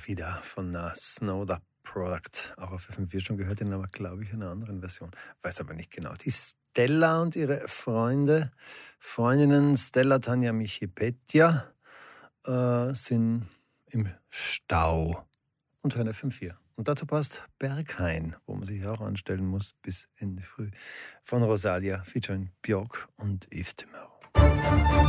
wieder von Snow the Product. Auch auf FM4 schon gehört, den aber, glaube ich, in einer anderen Version. Weiß aber nicht genau. Die Stella und ihre Freundinnen Stella, Tanja, Michi, Petja sind im Stau und hören FM4. Und dazu passt Berghain, wo man sich auch anstellen muss bis Ende Früh. Von Rosalia featuring Björk und Yves de Meur.